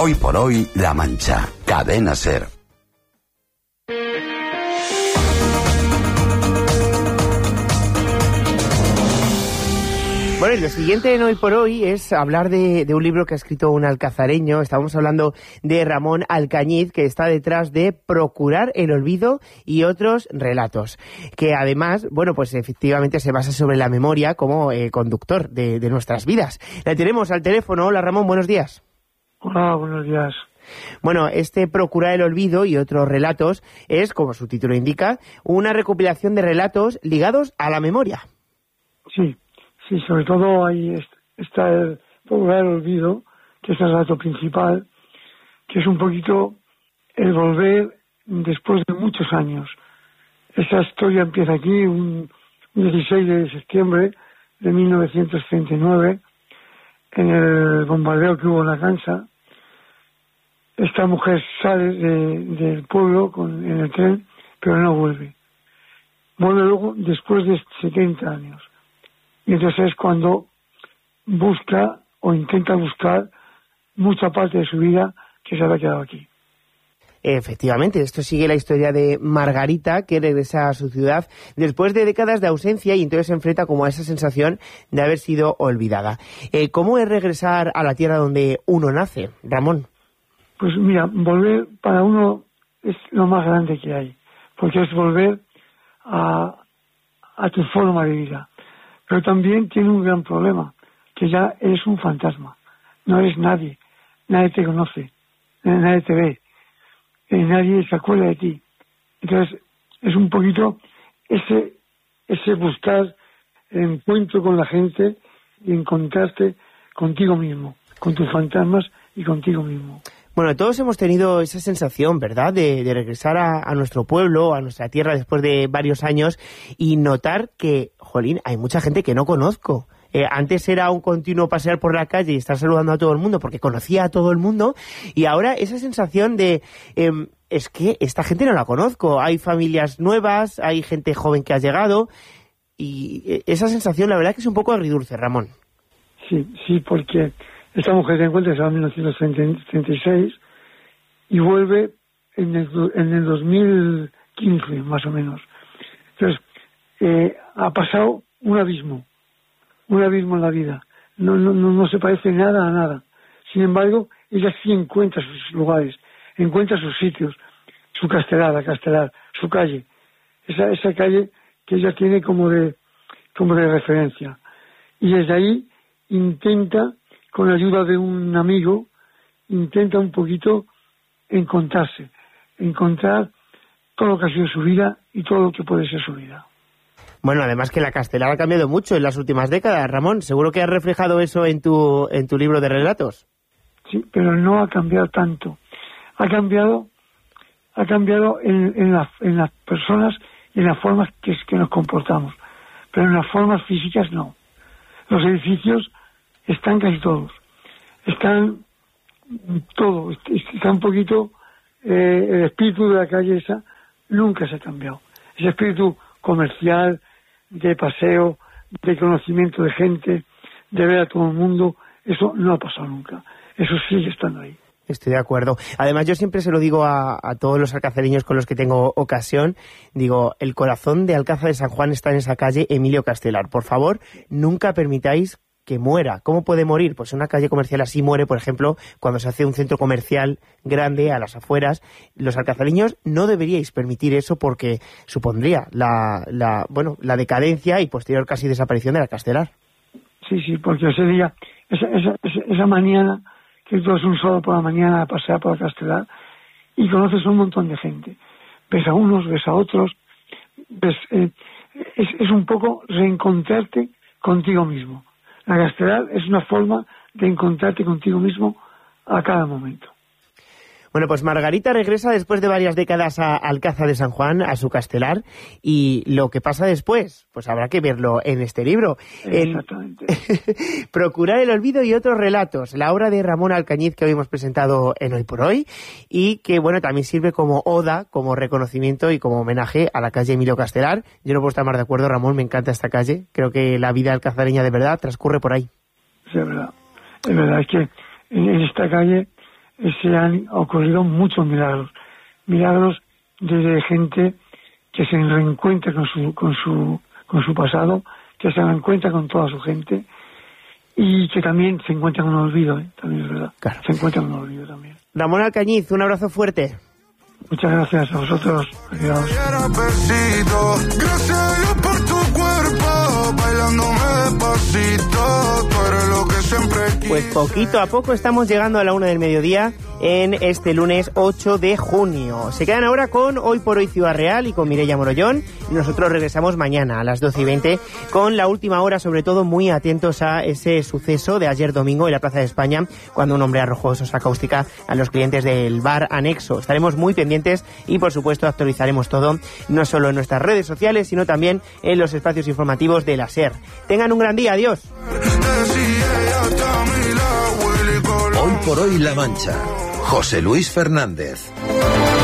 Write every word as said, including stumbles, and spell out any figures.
Hoy por hoy, La Mancha. Cadena SER. Bueno, y lo siguiente en Hoy por Hoy es hablar de, de un libro que ha escrito un alcazareño. Estamos hablando de Ramón Alcañiz, que está detrás de Procurar el olvido y otros relatos, que además, bueno, pues efectivamente se basa sobre la memoria como eh, conductor de, de nuestras vidas. La tenemos al teléfono. Hola, Ramón, buenos días. Hola, buenos días. Bueno, este Procurar el olvido y otros relatos es, como su título indica, una recopilación de relatos ligados a la memoria. Sí. Sí, sobre todo ahí está el Procurar el olvido, que es el relato principal, que es un poquito el volver después de muchos años. Esa historia empieza aquí, un dieciséis de septiembre de mil novecientos treinta y nueve, en el bombardeo que hubo en la Cansa. Esta mujer sale de, del pueblo con, en el tren, pero no vuelve. Vuelve luego después de setenta años. Y entonces es cuando busca o intenta buscar mucha parte de su vida que se había quedado aquí. Efectivamente, esto sigue la historia de Margarita, que regresa a su ciudad después de décadas de ausencia y entonces se enfrenta como a esa sensación de haber sido olvidada. Eh, ¿Cómo es regresar a la tierra donde uno nace, Ramón? Pues mira, volver para uno es lo más grande que hay, porque es volver a, a tu forma de vida. Pero también tiene un gran problema, que ya eres un fantasma, no eres nadie, nadie te conoce, nadie te ve, nadie se acuerda de ti. Entonces es un poquito ese ese buscar el encuentro con la gente y encontrarte contigo mismo, con tus fantasmas y contigo mismo. Bueno, todos hemos tenido esa sensación, ¿verdad?, de, de regresar a, a nuestro pueblo, a nuestra tierra después de varios años y notar que, jolín, hay mucha gente que no conozco. Eh, antes era un continuo pasear por la calle y estar saludando a todo el mundo porque conocía a todo el mundo, y ahora esa sensación de, eh, es que esta gente no la conozco, hay familias nuevas, hay gente joven que ha llegado, y esa sensación la verdad que es un poco agridulce, Ramón. Sí, sí, porque esta mujer se encuentra en mil novecientos treinta y seis y vuelve en el, en el dos mil quince, más o menos. Entonces, eh, ha pasado un abismo, un abismo en la vida. No, no, no, no se parece nada a nada. Sin embargo, ella sí encuentra sus lugares, encuentra sus sitios, su castelada, castelar, su calle. Esa, esa calle que ella tiene como de, como de referencia. Y desde ahí intenta, con la ayuda de un amigo, intenta un poquito encontrarse, encontrar todo lo que ha sido su vida y todo lo que puede ser su vida. Bueno, además que la castelar ha cambiado mucho en las últimas décadas, Ramón. ¿Seguro que has reflejado eso en tu en tu libro de relatos? Sí, pero no ha cambiado tanto. Ha cambiado ha cambiado en, en, la, en las personas y en las formas que, que nos comportamos, pero en las formas físicas no. Los edificios están casi todos, están todo, está un poquito, eh, el espíritu de la calle esa nunca se ha cambiado. Ese espíritu comercial, de paseo, de conocimiento de gente, de ver a todo el mundo, eso no ha pasado nunca, eso sigue estando ahí. Estoy de acuerdo. Además, yo siempre se lo digo a, a todos los alcacereños con los que tengo ocasión, digo, el corazón de Alcázar de San Juan está en esa calle Emilio Castelar. Por favor, nunca permitáis que muera. ¿Cómo puede morir? Pues una calle comercial así muere, por ejemplo, cuando se hace un centro comercial grande a las afueras. Los alcazareños no deberíais permitir eso porque supondría la, la, bueno, la decadencia y posterior casi desaparición de la Castelar. Sí, sí, porque ese día, esa, esa, esa mañana, que tú es un sábado por la mañana a pasear por la Castelar y conoces a un montón de gente. Ves a unos, ves a otros, ves, eh, es, es un poco reencontrarte contigo mismo. La Castelar es una forma de encontrarte contigo mismo a cada momento. Bueno, pues Margarita regresa después de varias décadas a Alcázar de San Juan, a su Castelar, y lo que pasa después, pues habrá que verlo en este libro. Exactamente. En Procurar el olvido y otros relatos, la obra de Ramón Alcañiz que hoy hemos presentado en Hoy por Hoy, y que, bueno, también sirve como oda, como reconocimiento y como homenaje a la calle Emilio Castelar. Yo no puedo estar más de acuerdo, Ramón, me encanta esta calle, creo que la vida alcazareña de verdad transcurre por ahí. Sí, es verdad, es verdad, es que en esta calle se han ocurrido muchos milagros. Milagros de gente que se reencuentra con su, con su, con su pasado, que se reencuentra con toda su gente y que también se encuentra con el olvido, ¿eh? También es verdad. Claro. Se encuentra con el olvido también. Ramón Alcañiz, un abrazo fuerte. Muchas gracias a vosotros. Adiós. Gracias a Dios por tu cuerpo, bailándome despacito, tú eres lo que siempre quise. Pues poquito a poco estamos llegando a la una del mediodía en este lunes ocho de junio. Se quedan ahora con Hoy por Hoy Ciudad Real y con Mireia Morollón. Y nosotros regresamos mañana a las doce y veinte con la última hora, sobre todo muy atentos a ese suceso de ayer domingo en la Plaza de España, cuando un hombre arrojó sosa cáustica a los clientes del bar anexo. Estaremos muy pendientes y, por supuesto, actualizaremos todo, no solo en nuestras redes sociales, sino también en los espacios informativos de la SER. Tengan un gran día. Adiós. Hoy por Hoy La Mancha. José Luis Fernández.